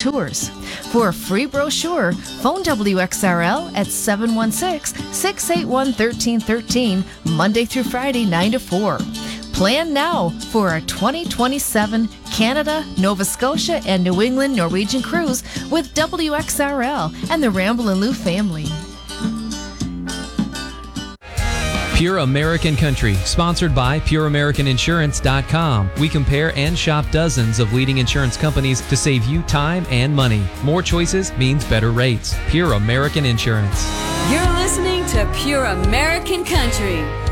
tours. For a free brochure, phone WXRL at 716-681-1313, Monday through Friday, 9 to 4. Plan now for our 2027 Canada, Nova Scotia, and New England Norwegian cruise with WXRL and the Ramble and Lou family. Pure American Country, sponsored by PureAmericanInsurance.com. We compare and shop dozens of leading insurance companies to save you time and money. More choices means better rates. Pure American Insurance. You're listening to Pure American Country.